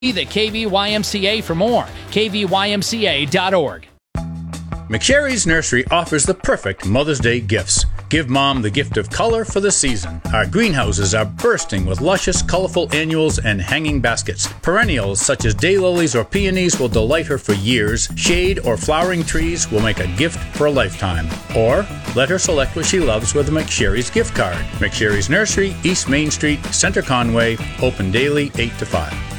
the KVYMCA for more. KVYMCA.org. McSherry's Nursery offers the perfect Mother's Day gifts. Give Mom the gift of color for the season. Our greenhouses are bursting with luscious, colorful annuals and hanging baskets. Perennials such as daylilies or peonies will delight her for years. Shade or flowering trees will make a gift for a lifetime. Or let her select what she loves with a McSherry's gift card. McSherry's Nursery, East Main Street, Center Conway, open daily 8 to 5.